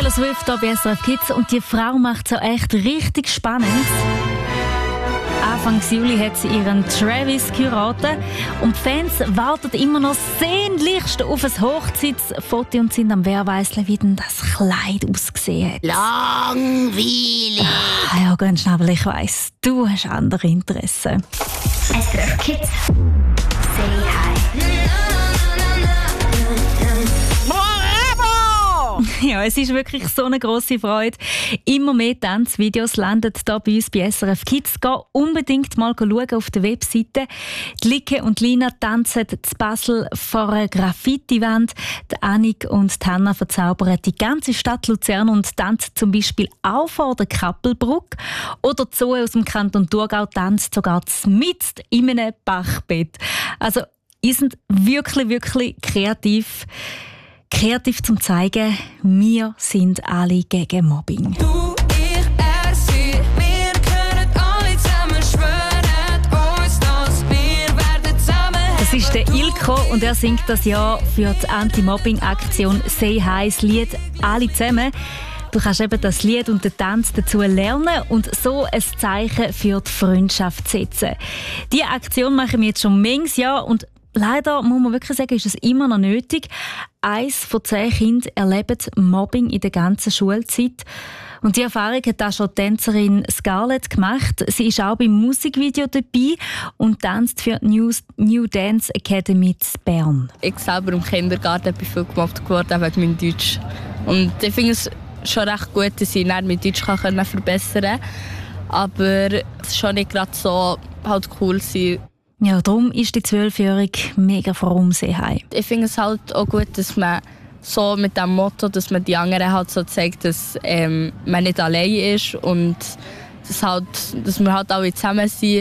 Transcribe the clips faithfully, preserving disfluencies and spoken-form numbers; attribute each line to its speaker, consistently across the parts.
Speaker 1: Taylor Swift hier bei S R F Kids und die Frau macht es ja echt richtig spannend. Anfang Juli hat sie ihren Travis geheiratet und die Fans warten immer noch sehnlichst auf ein Hochzeitsfoto und sind am Wehrweisseln, wie denn das Kleid ausgesehen hat.
Speaker 2: Langweilig.
Speaker 1: Ah, ja, ganz schnell, ich weiss, du hast andere Interessen.
Speaker 2: S R F Kids. Say hi.
Speaker 1: Ja, es ist wirklich so eine grosse Freude. Immer mehr Tanzvideos landen hier bei uns bei S R F Kids. Geh unbedingt mal schauen auf der Webseite. Die Like und Lina tanzen zu Basel vor einer Graffiti-Wand. Die Annik und die Hanna verzaubern die ganze Stadt Luzern und tanzen zum Beispiel auch vor der Kappelbrücke. Oder die Zoe aus dem Kanton Thurgau tanzt sogar mitten in einem Bachbett. Also, ihr seid wirklich, wirklich kreativ. Kreativ zum zeigen, wir sind alle gegen Mobbing.
Speaker 3: Du, ich, er, sie, wir können alle zusammen schwören uns, dass wir werden zusammen.
Speaker 1: Das ist der Ilko und er singt das Jahr für die Anti-Mobbing-Aktion «Say Hi», das Lied «Alle zusammen». Du kannst eben das Lied und den Tanz dazu lernen und so ein Zeichen für die Freundschaft setzen. Diese Aktion machen wir jetzt schon manches Jahr und leider muss man wirklich sagen, ist es immer noch nötig. Eins von zehn Kindern erlebt Mobbing in der ganzen Schulzeit. Und die Erfahrung hat auch schon die Tänzerin Scarlett gemacht. Sie ist auch beim Musikvideo dabei und tanzt für die New, New Dance Academy in Bern.
Speaker 4: Ich selber im Kindergarten bin viel gemobbt geworden wegen meinem Deutsch. Und ich finde es schon recht gut, dass ich mein Deutsch kann verbessern kann. Aber es ist schon nicht gerade so halt cool sein.
Speaker 1: Ja, darum ist die Zwölfjährige mega froh um sie heim.
Speaker 4: Ich finde es halt auch gut, dass man so mit dem Motto, dass man die anderen halt so zeigt, dass ähm, man nicht allein ist und dass, halt, dass wir halt alle zusammen sind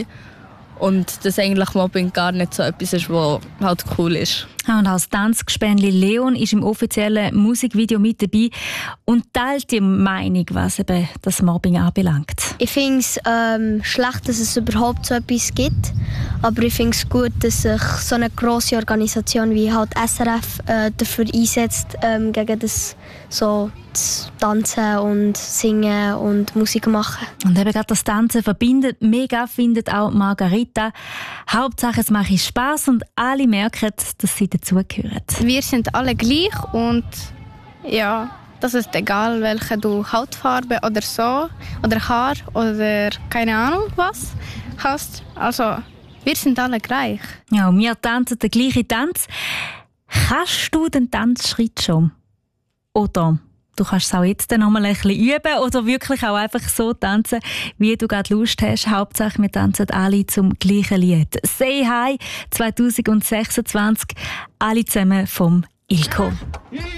Speaker 4: und dass eigentlich Mobbing gar nicht so etwas ist, was halt cool ist.
Speaker 1: Ja, und als Tanzgespänli Leon ist im offiziellen Musikvideo mit dabei und teilt die Meinung, was eben das Mobbing anbelangt.
Speaker 5: Ich finde es ähm, schlecht, dass es überhaupt so etwas gibt. Aber ich finde es gut, dass sich so eine grosse Organisation wie halt S R F äh, dafür einsetzt, ähm, gegen das so zu tanzen und singen und Musik machen.
Speaker 1: Und eben gerade das Tanzen verbindet mega, findet auch Margarita. Hauptsache es macht Spass und alle merken, dass sie dazugehören.
Speaker 6: Wir sind alle gleich und ja, das ist egal, welche du Hautfarbe oder so oder Haar oder keine Ahnung was hast. Also wir sind alle gleich.
Speaker 1: Ja, und wir tanzen den gleichen Tanz. Kannst du den Tanzschritt schon? Oder du kannst es auch jetzt noch mal ein bisschen üben oder wirklich auch einfach so tanzen, wie du gerade Lust hast. Hauptsache, wir tanzen alle zum gleichen Lied. «Say Hi» zwanzig sechsundzwanzig, alle zusammen vom Ilko.